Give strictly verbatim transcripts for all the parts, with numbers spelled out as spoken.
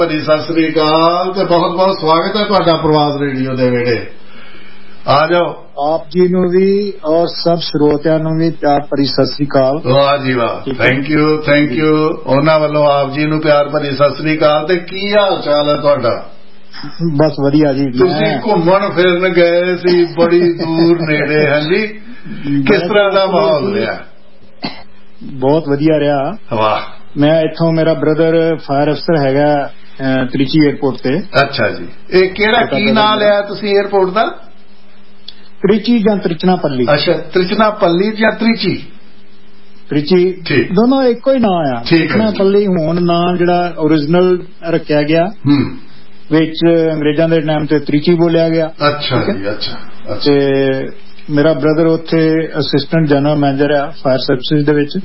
ਭਰੀ ਸਤਿ ਸ੍ਰੀ ਅਕਾਲ ਤੇ ਬਹੁਤ ਬਹੁਤ ਸਵਾਗਤ ਹੈ ਤੁਹਾਡਾ ਪ੍ਰਵਾਸ ਰੇਡੀਓ ਦੇ ਵੇੜੇ। ਆ ਜਾਓ। ਆਪ ਜੀ ਨੂੰ ਵੀ ਔਰ ਸਭ ਸਰੋਤਿਆਂ ਨੂੰ ਵੀ ਪਿਆਰ ਭਰੀ ਸਤਿ ਸ੍ਰੀ ਅਕਾਲ। ਵਾਹ ਜੀ ਵਾਹ, ਥੈਂਕ ਯੂ ਥੈਂਕ ਯੂ। ਉਹਨਾਂ ਵੱਲੋਂ ਆਪ ਜੀ ਨੂੰ ਪਿਆਰ ਭਰੀ ਸਤਿ ਸ੍ਰੀ ਅਕਾਲ। ਤੇ ਕੀ ਹਾਲ ਚਾਲ ਹੈ ਤੁਹਾਡਾ? ਬਸ ਵਧੀਆ ਜੀ। ਤੁਸੀਂ ਘੁੰਮਣ ਫਿਰਨ ਗਏ ਸੀ ਬੜੀ ਦੂਰ ਨੇੜੇ, ਹਾਂਜੀ, ਕਿਸ ਤਰ੍ਹਾਂ ਦਾ ਮਾਹੌਲ ਰਿਹਾ? ਬਹੁਤ ਵਧੀਆ ਰਿਹਾ। ਵਾਹ। ਮੈਂ ਇੱਥੋਂ, ਮੇਰਾ ਬ੍ਰਦਰ ਫਾਇਰ ਅਫਸਰ ਹੈਗਾ ਤ੍ਰਿਚੀ ਏਅਰਪੋਰਟ ਤੇ। ਅੱਛਾ ਜੀ। ਇਹ ਕਿਹੜਾ, ਕੀ ਨਾਂ ਲਿਆ ਤੁਸੀਂ ਏਅਰਪੋਰਟ ਦਾ? ਤ੍ਰਿਚੀ ਜਾਂ ਤ੍ਰਿਚਨਾਪੱਲੀ। ਅੱਛਾ, ਤ੍ਰਿਚਨਾਪੱਲੀ ਜਾਂ ਤ੍ਰਿਚੀ? ਤ੍ਰਿਚੀ ਦੋਨੋਂ ਇੱਕੋ ਹੀ ਨਾਂ ਆ। ਤ੍ਰਿਚਨਾਪੱਲੀ ਹੁਣ ਨਾਂ ਜਿਹੜਾ ਓਰੀਜਨਲ ਰੱਖਿਆ ਗਿਆ, ਵਿੱਚ ਅੰਗਰੇਜ਼ਾਂ ਦੇ ਟਾਈਮ ਤੇ ਤ੍ਰਿਚੀ ਬੋਲਿਆ ਗਿਆ। ਅੱਛਾ ਜੀ। ਅੱਛਾ। ਤੇ ਮੇਰਾ ਬ੍ਰਦਰ ਉੱਥੇ ਅਸਿਸਟੈਂਟ ਜਨਰਲ ਮੈਨੇਜਰ ਆ ਫਾਇਰ ਸਰਵਿਸਿਜ਼ ਦੇ ਵਿੱਚ।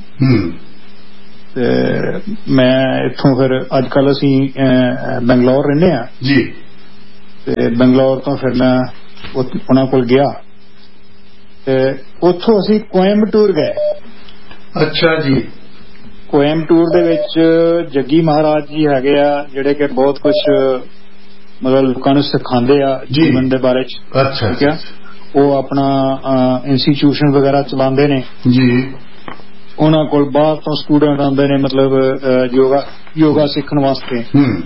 ਤੇ ਮੈਂ ਇੱਥੋਂ ਫਿਰ ਅੱਜ ਕੱਲ ਅਸੀਂ ਬੰਗਲੌਰ ਰਹਿੰਦੇ ਆ ਜੀ। ਤੇ ਬੰਗਲੌਰ ਤੋਂ ਫਿਰ ਮੈਂ ਉਹਨਾਂ ਕੋਲ ਗਿਆ ਤੇ ਉੱਥੋਂ ਅਸੀਂ ਕੋਇੰਬਟੂਰ ਗਏ। ਅੱਛਾ ਜੀ। ਕੋਇੰਬਟੂਰ ਦੇ ਵਿੱਚ ਜੱਗੀ ਮਹਾਰਾਜ ਜੀ ਹੈਗੇ ਆ ਜਿਹੜੇ ਕਿ ਬਹੁਤ ਕੁਛ ਮਤਲਬ ਲੋਕਾਂ ਨੂੰ ਸਿਖਾਉਂਦੇ ਆ ਜੀਵਨ ਦੇ ਬਾਰੇ ਚ। ਅੱਛਾ। ਠੀਕ ਹੈ। ਉਹ ਆਪਣਾ ਇੰਸਟੀਟਿਊਸ਼ਨ ਵਗੈਰਾ ਚਲਾਉਂਦੇ ਨੇ ਜੀ। ਉਹਨਾਂ ਕੋਲ ਬਾਹਰ ਤੋਂ ਸਟੂਡੈਂਟ ਆਉਂਦੇ ਨੇ, ਮਤਲਬ ਯੋਗਾ ਯੋਗਾ ਸਿੱਖਣ ਵਾਸਤੇ।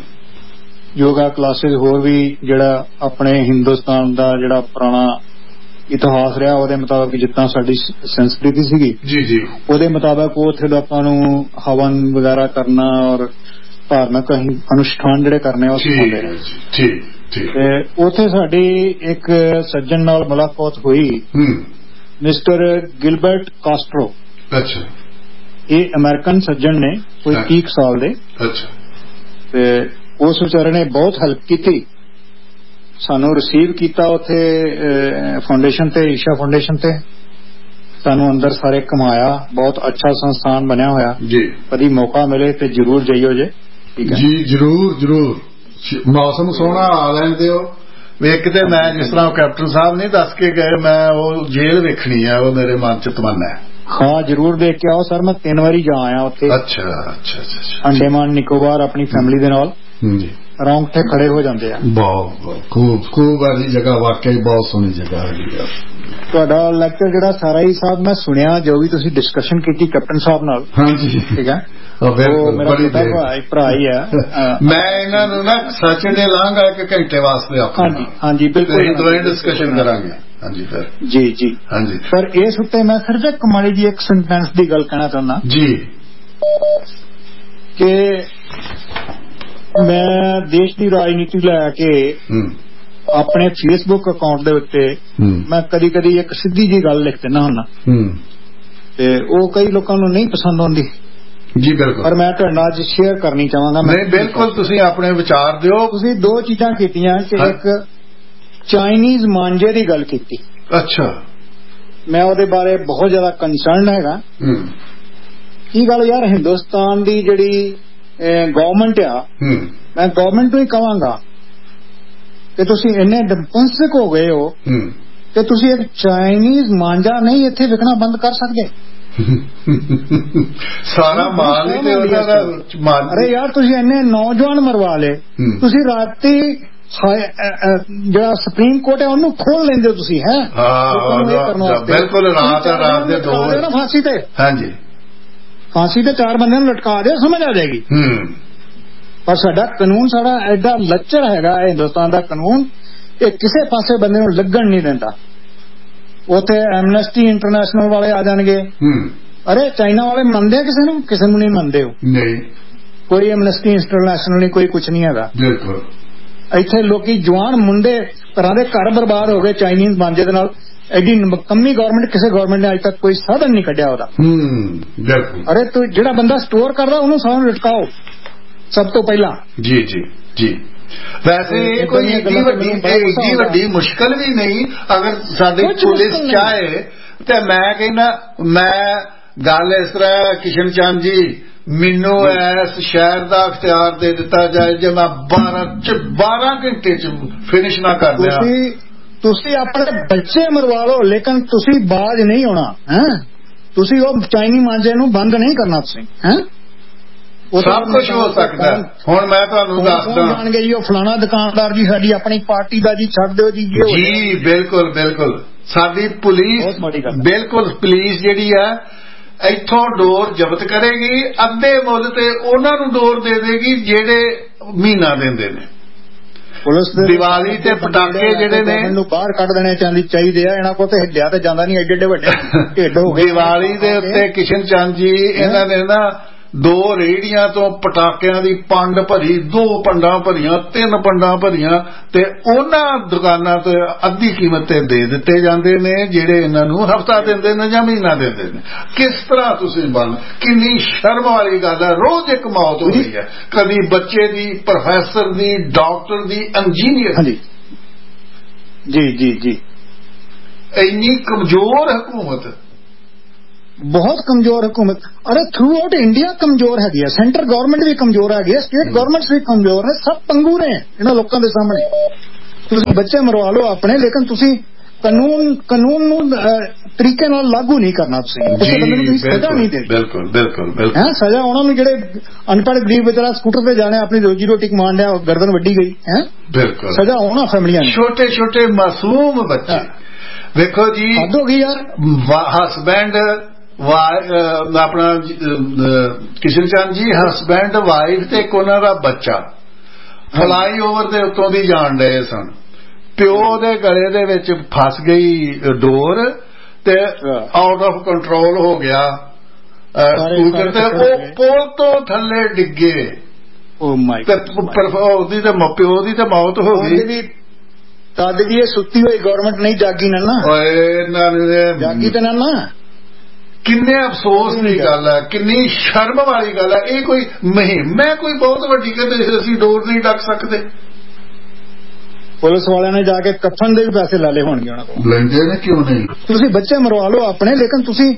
ਯੋਗਾ ਕਲਾਸਿਸ ਹੋਰ ਵੀ ਜਿਹੜਾ ਆਪਣੇ ਹਿੰਦੁਸਤਾਨ ਦਾ ਜਿਹੜਾ ਪੁਰਾਣਾ ਇਤਿਹਾਸ ਰਿਹਾ ਉਹਦੇ ਮੁਤਾਬਕ, ਜਿੱਦਾਂ ਸਾਡੀ ਸੰਸਕ੍ਰਿਤੀ ਸੀਗੀ ਜੀ ਜੀ ਉਹਦੇ ਮੁਤਾਬਕ ਉਹ ਉੱਥੇ ਲੋਕਾਂ ਨੂੰ ਹਵਨ ਵਗੈਰਾ ਕਰਨਾ ਔਰ ਧਾਰਮਿਕ ਅਨੁਸ਼ਠਾਨ ਜਿਹੜੇ ਕਰਨੇ ਉਹ ਸਿਖਾਉਂਦੇ ਨੇ। ਠੀਕ ਠੀਕ। ਤੇ ਉੱਥੇ ਸਾਡੀ ਇੱਕ ਸੱਜਣ ਨਾਲ ਮੁਲਾਕਾਤ ਹੋਈ, ਮਿਸਟਰ ਗਿਲਬਰਟ ਕਾਸਟਰੋ। ਅੱਛਾ। ਇਹ ਅਮਰੀਕਨ ਸੱਜਣ ਨੇ, ਕੋਈ ਤੀਹ ਸਾਲ ਦੇ। ਅੱਛਾ। ਤੇ ਉਸ ਵਿਚਾਰੇ ਨੇ ਬਹੁਤ ਹੈਲਪ ਕੀਤੀ, ਸਾਨੂੰ ਰਿਸੀਵ ਕੀਤਾ ਉੱਥੇ ਫਾਊਂਡੇਸ਼ਨ ਤੇ, ਈਸ਼ਾ ਫਾਊਂਡੇਸ਼ਨ ਤੇ। ਸਾਨੂੰ ਅੰਦਰ ਸਾਰੇ ਘੁਮਾਇਆ, ਬਹੁਤ ਅੱਛਾ ਸੰਸਥਾਨ ਬਣਿਆ ਹੋਇਆ ਜੀ। ਕਦੀ ਮੌਕਾ ਮਿਲੇ ਤੇ ਜ਼ਰੂਰ ਜਾਈਓ ਜੇ। ਠੀਕ ਹੈ ਜੀ, ਜ਼ਰੂਰ ਜ਼ਰੂਰ। ਮੌਸਮ ਸੋਹਣਾ ਆ ਲੈਣ ਦਿਓ। ਵੇਖ ਤੇ ਮੈਂ ਜਿਸ ਤਰ੍ਹਾਂ ਕੈਪਟਨ ਸਾਹਿਬ ਨਹੀਂ ਦੱਸ ਕੇ ਗਏ, ਮੈਂ ਉਹ ਜੇਲ੍ਹ ਵੇਖਣੀ ਆ, ਉਹ ਮੇਰੇ ਮਨ ਚ ਤਮੰਨਾ ਹੈ। ਹਾਂ ਜ਼ਰੂਰ ਦੇਖ ਕੇ ਆਓ ਸਰ, ਮੈਂ ਤਿੰਨ ਵਾਰੀ ਜਾ ਆਇਆ ਉੱਥੇ। ਅੱਛਾ ਅੱਛਾ ਅੱਛਾ। ਅੰਡੇਮਾਨ ਨਿਕੋਬਾਰ ਆਪਣੀ ਫੈਮਿਲੀ ਦੇ ਨਾਲ। ਜੀ। ਰੌਂਗਟੇ ਖੜੇ ਹੋ ਜਾਂਦੇ ਆ। ਬਹੁਤ ਖੂਬ ਖੂਬ ਵਾਲੀ ਜਗ੍ਹਾ, ਵਾਕਈ ਬਹੁਤ ਸੋਹਣੀ ਜਗ੍ਹਾ ਹੈਗੀ ਆ। ਤੁਹਾਡਾ ਲੈਕਚਰ ਜਿਹੜਾ ਸਾਰਾ ਹੀ ਸਾਹਿਬ ਮੈਂ ਸੁਣਿਆ, ਜੋ ਵੀ ਤੁਸੀਂ ਡਿਸਕਸ਼ਨ ਕੀਤੀ ਕੈਪਟਨ ਸਾਹਿਬ ਨਾਲ। ਹਾਂਜੀ। ਠੀਕ ਹੈ। ਉਹ ਮੇਰਾ ਭਰਾ ਹੀ ਆ। ਮੈਂ ਇਹਨਾਂ ਨੂੰ ਨਾ ਸੈਚਰਡੇ ਲਾਂਗਾ ਇੱਕ ਘੰਟੇ ਵਾਸਤੇ। ਹਾਂਜੀ ਹਾਂਜੀ ਬਿਲਕੁਲ ਡਿਸਕਸ਼ਨ ਕਰਾਂਗੇ। ਹਾਂਜੀ ਸਰ। ਜੀ ਜੀ ਹਾਂਜੀ ਸਰ। ਇਸ ਉੱਤੇ ਮੈਂ ਸਿਰਫ ਇੱਕ ਮਾੜੀ ਜੀ ਇੱਕ ਸੈਂਟੈਂਸ ਦੀ ਗੱਲ ਕਹਿਣਾ ਚਾਹੁੰਦਾ ਜੀ, ਕਿ ਮੈਂ ਦੇਸ਼ ਦੀ ਰਾਜਨੀਤੀ ਲੈ ਕੇ ਆਪਣੇ ਫੇਸਬੁੱਕ ਅਕਾਊਂਟ ਦੇ ਉੱਤੇ ਮੈਂ ਕਦੀ ਕਦੀ ਇੱਕ ਸਿੱਧੀ ਜੀ ਗੱਲ ਲਿਖ ਦਿੰਦਾ ਹੁੰਦਾ, ਤੇ ਉਹ ਕਈ ਲੋਕਾਂ ਨੂੰ ਨਹੀਂ ਪਸੰਦ ਆਉਂਦੀ ਜੀ। ਬਿਲਕੁਲ। ਪਰ ਮੈਂ ਤੁਹਾਡੇ ਨਾਲ ਅੱਜ ਸ਼ੇਅਰ ਕਰਨੀ ਚਾਹਾਂਗਾ। ਨਹੀਂ ਬਿਲਕੁਲ, ਤੁਸੀਂ ਆਪਣੇ ਵਿਚਾਰ ਦਿਓ। ਤੁਸੀਂ ਦੋ ਚੀਜ਼ਾਂ ਕੀਤੀਆਂ, ਕਿ ਇੱਕ ਚਾਈਨੀਜ਼ ਮਾਂਝੇ ਦੀ ਗੱਲ ਕੀਤੀ। ਅੱਛਾ। ਮੈਂ ਉਹਦੇ ਬਾਰੇ ਬਹੁਤ ਜ਼ਿਆਦਾ ਕੰਸਰਨ ਹੈਗਾ। ਕੀ ਗੱਲ ਯਾਰ, ਹਿੰਦੁਸਤਾਨ ਦੀ ਜਿਹੜੀ ਗਵਰਨਮੈਂਟ ਆ, ਮੈਂ ਗਵਰਨਮੈਂਟ ਨੂੰ ਹੀ ਕਹਾਂਗਾ ਕਿ ਤੁਸੀਂ ਇੰਨੇ ਡਿਪੈਂਸਿਕ ਹੋ ਗਏ ਹੋ ਕਿ ਤੁਸੀਂ ਇੱਕ ਚਾਈਨੀਜ਼ ਮਾਂਝਾ ਨਹੀਂ ਇੱਥੇ ਵਿਕਣਾ ਬੰਦ ਕਰ ਸਕਦੇ। ਸਾਰਾ ਮਾਲ ਹੀ ਤੇ ਉਹਨਾਂ ਦਾ। ਅਰੇ ਯਾਰ, ਤੁਸੀਂ ਇੰਨੇ ਨੌਜਵਾਨ ਮਰਵਾ ਲਏ, ਤੁਸੀਂ ਰਾਤੀ ਜਿਹੜਾ ਸੁਪਰੀਮ ਕੋਰਟ ਹੈ ਉਹਨੂੰ ਖੋਲ ਲੈਂਦੇ ਹੋ ਤੁਸੀਂ। ਹੈ ਬਿਲਕੁਲ। ਰਾਤ ਰਾਤ ਦੇ ਦੋ ਵਜੇ ਫਾਂਸੀ ਤੇ। ਹਾਂਜੀ। ਫਾਂਸੀ ਤੇ ਚਾਰ ਬੰਦਿਆਂ ਨੂੰ ਲਟਕਾ ਦਿਓ, ਸਮਝ ਆ ਜਾਏਗੀ। ਪਰ ਸਾਡਾ ਕਾਨੂੰਨ, ਸਾਡਾ ਐਡਾ ਲੱਚਰ ਹੈਗਾ ਹਿੰਦੁਸਤਾਨ ਦਾ ਕਾਨੂੰਨ, ਇਹ ਕਿਸੇ ਪਾਸੇ ਬੰਦੇ ਨੂੰ ਲੱਗਣ ਨਹੀਂ ਦਿੰਦਾ। ਉੱਥੇ ਐਮਨੈਸਟੀ ਇੰਟਰਨੈਸ਼ਨਲ ਵਾਲੇ ਆ ਜਾਣਗੇ। ਅਰੇ ਚਾਈਨਾ ਵਾਲੇ ਮੰਨਦੇ ਆ ਕਿਸੇ ਨੂੰ? ਕਿਸੇ ਨੂੰ ਨਹੀਂ ਮੰਨਦੇ ਹੋ। ਨਹੀਂ, ਕੋਈ ਐਮਨੈਸਟੀ ਇੰਟਰਨੈਸ਼ਨਲ ਨਹੀਂ, ਕੋਈ ਕੁਛ ਨਹੀਂ ਹੈਗਾ। ਬਿਲਕੁਲ। ਇੱਥੇ ਲੋਕੀ ਜਵਾਨ ਮੁੰਡੇ ਘਰਾਂ ਦੇ ਘਰ ਬਰਬਾਦ ਹੋ ਗਏ ਚਾਈਨੀਜ਼ ਮਾਂਝੇ ਦੇ ਨਾਲ। ਐਡੀ ਨਕੰਮੀ ਗਵਰਨਮੈਂਟ, ਕਿਸੇ ਗਵਰਨਮੈਂਟ ਨੇ ਅੱਜ ਤੱਕ ਕੋਈ ਸਾਧਨ ਨਹੀਂ ਕੱਢਿਆ ਉਹਦਾ। ਬਿਲਕੁਲ। ਅਰੇ ਤੂੰ ਜਿਹੜਾ ਬੰਦਾ ਸਟੋਰ ਕਰਦਾ ਉਹਨੂੰ ਸਾਨੂੰ ਲਟਕਾਓ ਸਭ ਤੋਂ ਪਹਿਲਾਂ। ਜੀ ਜੀ ਜੀ। ਵੈਸੇ ਕੋਈ ਏਡੀ ਵੱਡੀ ਏਡੀ ਵੱਡੀ ਮੁਸ਼ਕਲ ਵੀ ਨਹੀਂ, ਅਗਰ ਸਾਡੀ ਪੁਲਿਸ ਚਾਹੇ ਤੇ। ਮੈਂ ਕਹਿੰਦਾ, ਮੈਂ ਗੱਲ ਇਸ ਤਰ੍ਹਾਂ, ਕਿਸ਼ਨ ਚੰਦ ਜੀ, ਮੈਨੂੰ ਇਸ ਸ਼ਹਿਰ ਦਾ ਅਖਤਿਆਰ ਦੇ ਦਿੱਤਾ ਜਾਏ, ਜੇ ਮੈਂ ਬਾਰਾਂ ਚ ਬਾਰਾਂ ਘੰਟੇ ਚ ਫਿਨਿਸ਼ ਨਾ ਕਰ ਦਿਆਂ। ਤੁਸੀਂ ਆਪਣੇ ਬੱਚੇ ਮਰਵਾ ਲਓ, ਲੇਕਿਨ ਤੁਸੀਂ ਬਾਜ਼ ਨਹੀਂ ਹੋਣਾ। ਹੈ ਤੁਸੀਂ ਉਹ ਚਾਈਨੀ ਮਾਂਝੇ ਨੂੰ ਬੰਦ ਨਹੀਂ ਕਰਨਾ। ਤੁਸੀਂ ਹੈ ਸਭ ਕੁਝ ਹੋ ਸਕਦਾ। ਹੁਣ ਮੈਂ ਤੁਹਾਨੂੰ ਦੱਸਦਾ ਜਾਣਗੇ ਜੀ ਉਹ ਫਲਾਣਾ ਦੁਕਾਨਦਾਰ ਜੀ ਸਾਡੀ ਆਪਣੀ ਪਾਰਟੀ ਦਾ ਜੀ ਛੱਡ ਦਿਓ ਜੀ ਜੀ। ਬਿਲਕੁਲ ਬਿਲਕੁਲ ਸਾਡੀ ਪੁਲਿਸ ਬਿਲਕੁਲ ਪੁਲਿਸ ਜਿਹੜੀ ਆ ਇੱਥੋਂ ਡੋਰ ਜ਼ਬਤ ਕਰੇਗੀ, ਅੱਧੇ ਮੁੱਲ ਤੇ ਉਹਨਾਂ ਨੂੰ ਡੋਰ ਦੇ ਦੇਗੀ ਜਿਹੜੇ ਮਹੀਨਾ ਦਿੰਦੇ ਨੇ। ਪੁਲਿਸ ਦੀਵਾਲੀ ਤੇ ਪਟਾਕੇ ਜਿਹੜੇ ਨੇ ਮੈਨੂੰ ਬਾਹਰ ਕੱਢ ਦੇਣੇ ਚਾਹੀਦੇ ਆ। ਇਹਨਾਂ ਕੋਲ ਤੇ ਹਿੱਲਿਆ ਤੇ ਜਾਂਦਾ ਨਹੀਂ, ਐਡੇ ਐਡੇ ਵੱਡੇ ਢਿੱਡ ਹੋ ਗਏ। ਦੀਵਾਲੀ ਦੇ ਉੱਤੇ ਕਿਸ਼ਨ ਚੰਦ ਜੀ ਇਹਨਾਂ ਨੇ ਨਾ ਦੋ ਰੇਹੜੀਆਂ ਤੋਂ ਪਟਾਕਿਆਂ ਦੀ ਪੰਡ ਭਰੀ, ਦੋ ਪੰਡਾਂ ਭਰੀਆਂ, ਤਿੰਨ ਪੰਡਾਂ ਭਰੀਆਂ, ਤੇ ਉਹਨਾਂ ਦੁਕਾਨਾਂ ਤੇ ਅੱਧੀ ਕੀਮਤ ਤੇ ਦੇ ਦਿੱਤੇ ਜਾਂਦੇ ਨੇ ਜਿਹੜੇ ਇਹਨਾਂ ਨੂੰ ਹਫ਼ਤਾ ਦਿੰਦੇ ਨੇ ਜਾਂ ਮਹੀਨਾ ਦਿੰਦੇ ਨੇ। ਕਿਸ ਤਰ੍ਹਾਂ ਤੁਸੀਂ ਬਣ, ਕਿੰਨੀ ਸ਼ਰਮ ਵਾਲੀ ਗੱਲ ਹੈ। ਰੋਜ਼ ਇੱਕ ਮੌਤ ਹੋ ਰਹੀ ਹੈ, ਕਦੀ ਬੱਚੇ ਦੀ, ਪ੍ਰੋਫੈਸਰ ਦੀ, ਡਾਕਟਰ ਦੀ, ਇੰਜੀਨੀਅਰ ਦੀ। ਜੀ ਜੀ ਜੀ ਇੰਨੀ ਕਮਜ਼ੋਰ ਹਕੂਮਤ, ਬਹੁਤ ਕਮਜ਼ੋਰ ਹਕੂਮਤ। ਅਰੇ ਥਰੂ ਆਊਟ ਇੰਡੀਆ ਕਮਜ਼ੋਰ ਹੈਗੀ ਹੈ। ਸੈਂਟਰ ਗਵਰਨਮੈਂਟ ਵੀ ਕਮਜ਼ੋਰ ਹੈਗੀ ਹੈ, ਸਟੇਟ ਗਵਰਨਮੈਂਟਸ ਵੀ ਕਮਜ਼ੋਰ ਨੇ, ਸਭ ਪੰਗੂ ਨੇ ਇਹਨਾਂ ਲੋਕਾਂ ਦੇ ਸਾਹਮਣੇ। ਤੁਸੀਂ ਬੱਚੇ ਮਰਵਾ ਲਓ ਆਪਣੇ, ਲੇਕਿਨ ਤੁਸੀਂ ਕਾਨੂੰਨ ਕਾਨੂੰਨ ਨੂੰ ਤਰੀਕੇ ਨਾਲ ਲਾਗੂ ਨਹੀਂ ਕਰਨਾ। ਤੁਸੀਂ ਕਿਸੇ ਬੰਦੇ ਨੂੰ ਸਜ਼ਾ ਨਹੀਂ ਦੇਣੀ। ਬਿਲਕੁਲ ਬਿਲਕੁਲ ਬਿਲਕੁਲ ਸਜ਼ਾ ਉਹਨਾਂ ਨੂੰ ਜਿਹੜੇ ਅਨਪੜ੍ਹ ਗਰੀਬ ਵਿਚਾਰਾ ਸਕੂਟਰ ਤੇ ਜਾਣੇ ਆਪਣੀ ਰੋਜੀ ਰੋਟੀ ਕਮਾਉਣ ਡਿਆ, ਗਰਦਨ ਵੱਢੀ ਗਈ ਹੈ। ਬਿਲਕੁਲ ਸਜ਼ਾ ਉਹਨਾਂ ਫੈਮਲੀਆਂ ਨੂੰ। ਛੋਟੇ ਛੋਟੇ ਮਾਸੂਮ ਬੱਚੇ ਵੇਖੋ ਜੀ, ਹੱਦ ਹੋ ਗਈ ਯਾਰ। ਹਸਬੈਂਡ ਆਪਣਾ ਕਿਸ਼ਨ ਚੰਦ ਜੀ, ਹਸਬੈਂਡ ਵਾਈਫ ਤੇ ਇੱਕ ਉਹਨਾਂ ਦਾ ਬੱਚਾ ਫਲਾਈ ਓਵਰ ਦੇ ਉੱਤੋਂ ਦੀ ਜਾਣ ਡਏ ਸਨ। ਪਿਓ ਦੇ ਗਲੇ ਦੇ ਵਿੱਚ ਫਸ ਗਈ ਡੋਰ ਤੇ ਆਊਟ ਆਫ ਕੰਟਰੋਲ ਹੋ ਗਿਆ ਸਕੂਟਰ ਤੇ, ਉਹ ਪੁਲ ਤੋਂ ਥੱਲੇ ਡਿੱਗੇ। ਉਹਦੀ ਤੇ ਪਿਓ ਦੀ ਤਾਂ ਮੌਤ ਹੋ ਗਈ। ਤਦ ਵੀ ਇਹ ਸੁੱਤੀ ਹੋਈ ਗਵਰਨਮੈਂਟ ਨਹੀਂ ਜਾਗੀ ਨਾ, ਜਾਗੀ ਤੇ ਨਾ। ਕਿੰਨੇ ਅਫਸੋਸ ਦੀ ਗੱਲ ਹੈ, ਕਿੰਨੀ ਸ਼ਰਮ ਵਾਲੀ ਗੱਲ ਹੈ। ਇਹ ਕੋਈ ਮੁਹਿੰਮ ਹੈ ਕੋਈ ਬਹੁਤ ਵੱਡੀ, ਕਹਿੰਦੇ ਅਸੀਂ ਡੋਰ ਨਹੀਂ ਡੱਕ ਸਕਦੇ। ਪੁਲਿਸ ਵਾਲਿਆਂ ਨੇ ਜਾ ਕੇ ਕਫਨ ਦੇ ਵੀ ਪੈਸੇ ਲੈ ਲਏ ਹੋਣਗੇ ਉਹਨਾਂ ਕੋਲ। ਲੈਂਦੇ ਨੇ, ਕਿਉਂ ਨਹੀਂ। ਤੁਸੀਂ ਬੱਚੇ ਮਰਵਾ ਲਓ ਆਪਣੇ, ਲੇਕਿਨ ਤੁਸੀਂ